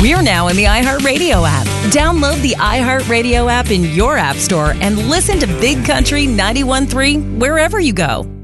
We're now in the iHeartRadio app. Download the iHeartRadio app in your app store and listen to Big Country 91.3 wherever you go.